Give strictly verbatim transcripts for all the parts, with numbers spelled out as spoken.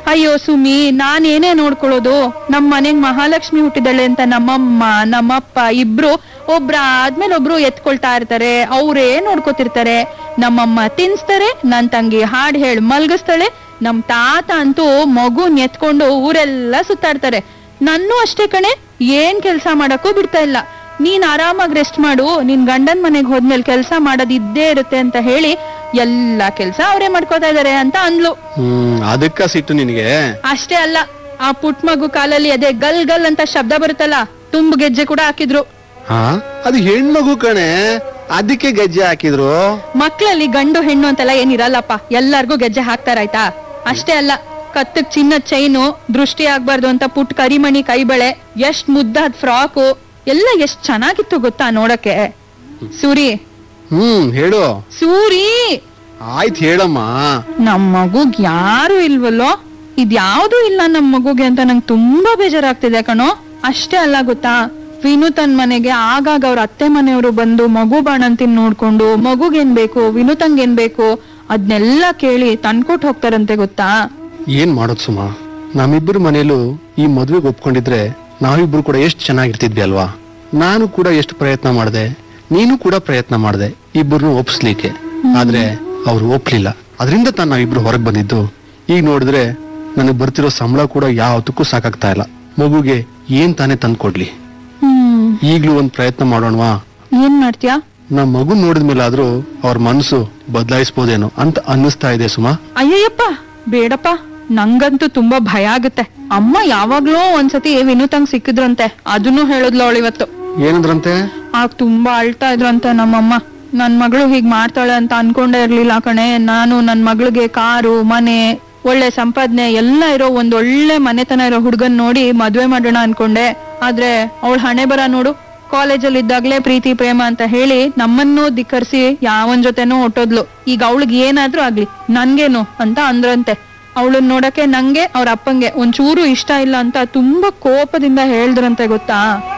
ಅಯ್ಯೋ ಸುಮಿ, ನಾನ್ ಏನೇ ನೋಡ್ಕೊಳ್ಳೋದು. ನಮ್ ಮನೆಗ್ ಮಹಾಲಕ್ಷ್ಮಿ ಹುಟ್ಟಿದಳೆ ಅಂತ ನಮ್ಮಮ್ಮ ನಮ್ಮಪ್ಪ ಇಬ್ರು ಒಬ್ರ ಆದ್ಮೇಲೆ ಒಬ್ರು ಎತ್ಕೊಳ್ತಾ ಇರ್ತಾರೆ. ಅವ್ರೇ ನೋಡ್ಕೊತಿರ್ತಾರೆ. ನಮ್ಮಮ್ಮ ತಿನ್ಸ್ತಾರೆ, ನನ್ ತಂಗಿ ಹಾಡ್ ಹೇಳಿ ಮಲ್ಗಿಸ್ತಾಳೆ. ನಮ್ ತಾತ ಅಂತೂ ಮಗುನ್ ಎತ್ಕೊಂಡು ಊರೆಲ್ಲ ಸುತ್ತಾಡ್ತಾರೆ. ನನ್ನೂ ಅಷ್ಟೇ ಕಣೆ, ಏನ್ ಕೆಲ್ಸ ಮಾಡಕ್ಕೂ ಬಿಡ್ತಾ ಇಲ್ಲ. ನೀನ್ ಆರಾಮಾಗಿ ರೆಸ್ಟ್ ಮಾಡು, ನಿನ್ ಗಂಡನ್ ಮನೆಗ್ ಹೋದ್ಮೇಲೆ ಕೆಲ್ಸ ಮಾಡೋದ್ ಇದ್ದೇ ಇರುತ್ತೆ ಅಂತ ಹೇಳಿ ಎಲ್ಲಾ ಕೆಲ್ಸ ಅವರೇ ಮಾಡ್ಕೋತಾ ಇದಾರೆ ಅಂತ ಅಂದ್ಲು. ಹ್ಮ್ ಅದಕ್ಕ ಸಿಟ್ಟು ನಿನಗೆ? ಅಷ್ಟೇ ಅಲ್ಲ, ಆ ಪುಟ್ ಮಗು ಕಾಲಲ್ಲಿ ಅದೇ ಗಲ್ ಗಲ್ ಅಂತ ಶಬ್ದ ಬರುತ್ತಲ್ಲ, ತುಂಬ್ ಗೆಜ್ಜೆ ಕೂಡ ಹಾಕಿದ್ರು. ಹಾ, ಅದು ಹೆಣ್ಮಗು ಕಣೆ, ಅದಕ್ಕೆ ಗೆಜ್ಜೆ ಹಾಕಿದ್ರು. ಮಕ್ಳಲ್ಲಿ ಗಂಡು ಹೆಣ್ಣು ಅಂತೆಲ್ಲ ಏನಿರಲ್ಲಪ್ಪ, ಎಲ್ಲಾರ್ಗೂ ಗೆಜ್ಜೆ ಹಾಕ್ತಾರಾಯ್ತಾ. ಅಷ್ಟೇ ಅಲ್ಲ, ಕತ್ತಕ್ ಚಿನ್ನದ ಚೈನು, ದೃಷ್ಟಿ ಆಗ್ಬಾರ್ದು ಅಂತ ಪುಟ್ ಕರಿಮಣಿ ಕೈ ಬಳೆ, ಎಷ್ಟ್ ಮುದ್ದಾದ್ ಫ್ರಾಕು ಎಲ್ಲ ಎಷ್ಟ್ ಚೆನ್ನಾಗಿತ್ತು ಗೊತ್ತಾ ನೋಡಕ್ಕೆ. ಸೂರಿ. ಹ್ಮ್ ಹೇಳು ಸೂರಿ. ಆಯ್ತು ಹೇಳಮ್ಮ. ನಮ್ ಮಗುಗ್ ಯಾರು ಇಲ್ವಲ್ಲೋ, ಇದ್ಯಾವ್ದು ಇಲ್ಲ ನಮ್ ಮಗುಗೆ ಅಂತ ನಂಗೆ ತುಂಬಾ ಬೇಜಾರಾಗ್ತಿದೆ ಕಣೋ. ಅಷ್ಟೇ ಅಲ್ಲ ಗೊತ್ತಾ, ವಿನುತನ್ ಮನೆಗೆ ಆಗಾಗ ಅವ್ರ ಅತ್ತೆ ಮನೆಯವರು ಬಂದು ಮಗು ಬಾಣಂತಿನ್ ನೋಡ್ಕೊಂಡು ಮಗುಗೇನ್ ಬೇಕು ವಿನುತಂಗೇನ್ ಬೇಕು ಅದ್ನೆಲ್ಲಾ ಕೇಳಿ ತಂದ್ಕೊಟ್ ಹೋಗ್ತಾರಂತೆ ಗೊತ್ತಾ. ಏನ್ ಮಾಡೋದ್ ಸುಮಾ, ನಮ್ಮಿಬ್ಬರು ಮನೇಲೂ ಈ ಮದ್ವೆಗೆ ಒಪ್ಕೊಂಡಿದ್ರೆ ನಾವಿಬ್ರು ಕೂಡ ಎಷ್ಟು ಚೆನ್ನಾಗಿರ್ತಿದ್ವಿ ಅಲ್ವಾ. ನಾನು ಕೂಡ ಎಷ್ಟು ಪ್ರಯತ್ನ ಮಾಡ್ದೆ, ನೀನು ಕೂಡ ಪ್ರಯತ್ನ ಮಾಡ್ದೆ ಇಬ್ಬರನ್ನು ಒಪ್ಸ್ಲಿಕ್ಕೆ. ಆದ್ರೆ ಅವ್ರು ಒಪ್ಲಿಲ್ಲ. ಅದರಿಂದ ತಾನು ನಾವಿಬ್ರು ಹೊರಗ್ ಬಂದಿದ್ದು. ಈಗ ನೋಡಿದ್ರೆ ನನಗ್ ಬರ್ತಿರೋ ಸಂಬಳ ಕೂಡ ಯಾವತ್ತಕ್ಕೂ ಸಾಕಾಗ್ತಾ ಇಲ್ಲ. ಮಗುಗೆ ಏನ್ ತಾನೇ ತಂದ್ ಕೊಡ್ಲಿ. ಈಗ್ಲೂ ಒಂದ್ ಪ್ರಯತ್ನ ಮಾಡೋಣವಾ? ಏನ್ ಮಾಡ್ತೀಯಾ? ನಮ್ ಮಗು ನೋಡಿದ್ಮೇಲಾದ್ರೂ ಅವ್ರ ಮನ್ಸು ಬದಲಾಯಿಸ್ಬೋದೇನೋ ಅಂತ ಅನ್ನಿಸ್ತಾ ಇದೆ ಸುಮಾ. ಅಯ್ಯಯ್ಯಪ್ಪ ಬೇಡಪ್ಪ, ನಂಗಂತೂ ತುಂಬಾ ಭಯ ಆಗುತ್ತೆ. ಅಮ್ಮ ಯಾವಾಗ್ಲೂ ಒಂದ್ಸತಿ ವಿನುತಂಗ್ ಸಿಕ್ಕಿದ್ರಂತೆ, ಅದನ್ನು ಹೇಳಿದ್ಲು ಅವಳು ಇವತ್ತು. ಏನಂದ್ರಂತೆ? ಆಗ ತುಂಬಾ ಅಳ್ತಾ ಇದ್ರಂತೆ ನಮ್ಮಮ್ಮ. ನನ್ ಮಗಳು ಹೀಗ್ ಮಾಡ್ತಾಳೆ ಅಂತ ಅನ್ಕೊಂಡೇ ಇರ್ಲಿಲ್ಲ ಕಣೆ. ನಾನು ನನ್ ಮಗಳಿಗೆ ಕಾರು, ಮನೆ, ಒಳ್ಳೆ ಸಂಪಾದನೆ ಎಲ್ಲ ಇರೋ ಒಂದ್ ಒಳ್ಳೆ ಮನೆತನ ಇರೋ ಹುಡ್ಗನ್ ನೋಡಿ ಮದ್ವೆ ಮಾಡೋಣ ಅನ್ಕೊಂಡೆ. ಆದ್ರೆ ಅವಳ ಹಣೆ ಬರ ನೋಡು, ಕಾಲೇಜಲ್ಲಿ ಇದ್ದಾಗ್ಲೇ ಪ್ರೀತಿ ಪ್ರೇಮ ಅಂತ ಹೇಳಿ ನಮ್ಮನ್ನೂ ಧಿಕ್ಕರಿಸಿ ಯಾವನ್ ಜೊತೆನೂ ಹೊಟ್ಟೋದ್ಲು. ಈಗ ಅವಳಿಗೆ ಏನಾದ್ರೂ ಆಗ್ಲಿ ನನ್ಗೇನು ಅಂತ ಅಂದ್ರಂತೆ. ಅವಳನ್ನ ನೋಡಕ್ಕೆ ನಂಗೆ ಅವ್ರ ಅಪ್ಪಂಗೆ ಒಂಚೂರು ಇಷ್ಟ ಇಲ್ಲ ಅಂತ ತುಂಬಾ ಕೋಪದಿಂದ ಹೇಳ್ದ್ರಂತೆ ಗೊತ್ತಾ.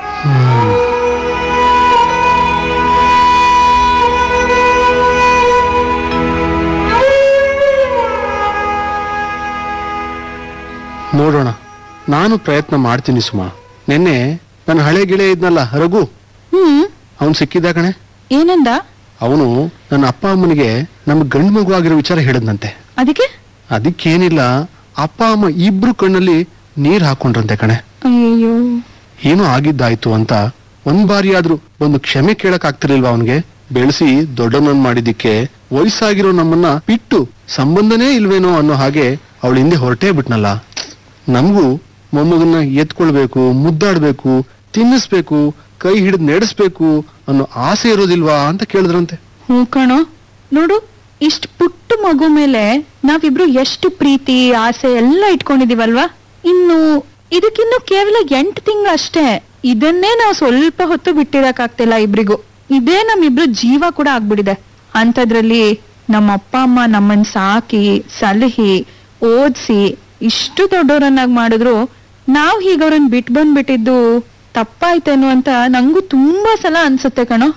ನೋಡೋಣ, ನಾನು ಪ್ರಯತ್ನ ಮಾಡ್ತೀನಿ ಸುಮಾ. ನಿನ್ನೆ ನನ್ನ ಹಳೆ ಗೆಳೆಯ ಇದ್ನಲ್ಲ ರಘು, ಹ್ಮ್ ಅವನ್ ಸಿಕ್ಕಿದ್ದ ಕಣೆ. ಏನಂದ? ಅವನು ನನ್ನ ಅಪ್ಪ ಅಮ್ಮನಿಗೆ ನಮ್ ಗಂಡು ಮಗು ಆಗಿರೋ ವಿಚಾರ ಹೇಳದ್ನಂತೆ. ಅದಕ್ಕೆ? ಅದಕ್ಕೇನಿಲ್ಲ, ಅಪ್ಪ ಅಮ್ಮ ಇಬ್ರು ಕಣ್ಣಲ್ಲಿ ನೀರ್ ಹಾಕೊಂಡ್ರಂತೆ ಕಣೆ. ಅಯ್ಯೋ, ಏನೋ ಆಗಿದ್ದಾಯ್ತು ಅಂತ ಒಂದ್ ಬಾರಿ ಆದ್ರೂ ಒಂದು ಕ್ಷಮೆ ಕೇಳಕ್ ಆಗ್ತಿರ್ಲಿಲ್ವಾ ಅವನ್ಗೆ? ಬೆಳೆಸಿ ದೊಡ್ಡವನನ್ ಮಾಡಿದಿಕ್ಕೆ ವಯಸ್ಸಾಗಿರೋ ನಮ್ಮನ್ನ ಬಿಟ್ಟು ಸಂಬಂಧನೇ ಇಲ್ವೇನೋ ಅನ್ನೋ ಹಾಗೆ ಅವಳ ಹಿಂದೆ ಹೊರಟೇ ಬಿಟ್ನಲ್ಲ. ನಮಗೂ ಮೊಮ್ಮಗನ್ನ ಎತ್ಕೊಳ್ಬೇಕು, ಮುದ್ದಾಡ್ಬೇಕು, ತಿನ್ನಿಸ್ಬೇಕು, ಕೈ ಹಿಡಿದು ನಡೆಸ್ಬೇಕು ಅನ್ನೋ ಆಸೆ ಇರೋದಿಲ್ವಾ ಅಂತ ಕೇಳಿದ್ರಂತೆ. ಹ್ಞೂ ಕಣೋ, ನೋಡು ಇಷ್ಟ ಪುಟ್ಟ ಮಗು ಮೇಲೆ ನಾವಿಬ್ರು ಎಷ್ಟು ಪ್ರೀತಿ ಆಸೆ ಎಲ್ಲ ಇಟ್ಕೊಂಡಿದೀವಲ್ವಾ. ಇನ್ನು ಇದಕ್ಕಿನ್ನು ಕೇವಲ ಎಂಟು ತಿಂಗಳು ಅಷ್ಟೇ. ಇದನ್ನೇ ನಾವು ಸ್ವಲ್ಪ ಹೊತ್ತು ಬಿಟ್ಟಿರಕ್ಕಾಗ್ತಿಲ್ಲ ಇಬ್ರಿಗೂ. ಇದೇ ನಮ್ಮಿಬ್ರು ಜೀವ ಕೂಡ ಆಗ್ಬಿಡಿದೆ. ಅಂತದ್ರಲ್ಲಿ ನಮ್ಮ ಅಪ್ಪ ಅಮ್ಮ ನಮ್ಮನ್ ಸಾಕಿ ಸಲಹಿ ಓದ್ಸಿ ಇಷ್ಟು ದೊಡ್ಡವರನ್ನಾಗಿ ಮಾಡಿದ್ರು ನಾವ್ ಹೀಗ ಅವ್ರನ್ನ ಬಿಟ್ ಬಂದ್ಬಿಟ್ಟಿದ್ದು ತಪ್ಪಾಯ್ತೇನೋ ಅಂತ ನಂಗೂ ತುಂಬಾ ಸಲ ಅನ್ಸುತ್ತೆ ಕಣೋ.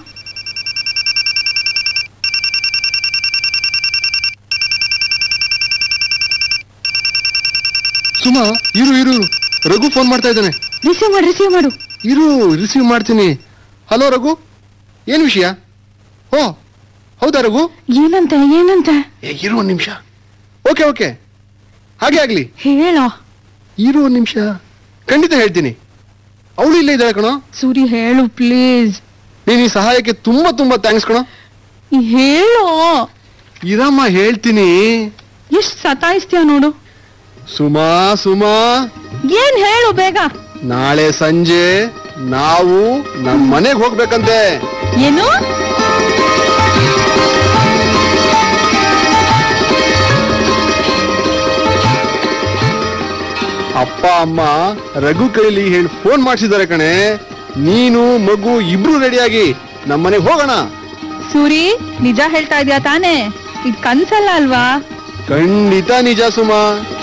ಸುಮಾ, ಇರು ಇರು, ರಘು ಫೋನ್ ಮಾಡ್ತಾ ಇದ್ದಾನೆ. ರಿಸೀವ್ ಮಾಡು ರಿಸೀವ್ ಮಾಡು. ಇರು, ರಿಸೀವ್ ಮಾಡ್ತೀನಿ. ಹಲೋ ರಘು, ಏನ್ ವಿಷಯ? ಓ ಹೌದಾ ರಘು? ಏನಂತೆ ಏನಂತೆ? ಇರು ಒಂದ್ ನಿಮಿಷ. ಓಕೆ ಓಕೆ, ಹಾಗೆ ಆಗ್ಲಿ. ಹೇಳೋ. ಇರು ಒಂದ್ ನಿಮಿಷ, ಖಂಡಿತ ಹೇಳ್ತೀನಿ. ಅವಳು ಇಲ್ಲೇ ಇದ್ದಾಳೆ ಕಣೋ. ಸೂರಿ ಹೇಳು ಪ್ಲೀಸ್. ನೀನ್ ಈ ಸಹಾಯಕ್ಕೆ ತುಂಬಾ ತುಂಬಾ ಥ್ಯಾಂಕ್ಸ್ ಕಣೋ. ಹೇಳೋ. ಇರಮ್ಮ ಹೇಳ್ತೀನಿ. ಎಷ್ಟ್ ಸತಾಯಿಸ್ತೀಯ ನೋಡು. ಸುಮಾ ಸುಮಾ, ಏನ್ ಹೇಳು ಬೇಗ. ನಾಳೆ ಸಂಜೆ ನಾವು ನಮ್ ಮನೆಗ್ ಹೋಗ್ಬೇಕಂತೆ. ಏನು? ಅಪ್ಪ ಅಮ್ಮ ರಘು ಕೈಲಿ ಹೇಳಿ ಫೋನ್ ಮಾಡಿಸಿದ್ದಾರೆ ಕಣೆ. ನೀನು ಮಗು ಇಬ್ರು ರೆಡಿಯಾಗಿ ನಮ್ ಮನೆಗ್ ಹೋಗೋಣ. ಸೂರಿ, ನಿಜ ಹೇಳ್ತಾ ಇದ್ಯಾ ತಾನೇ? ಇದ್ ಕನ್ಸಲ್ಲ ಅಲ್ವಾ? ಖಂಡಿತ ನಿಜ ಸುಮಾ.